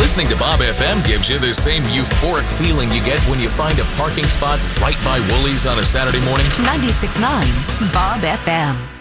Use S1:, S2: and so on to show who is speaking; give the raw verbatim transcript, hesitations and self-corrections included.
S1: Listening to Bob F M gives you the same euphoric feeling you get when you find a parking spot right by Woolies on a Saturday morning.
S2: ninety-six point nine Bob F M.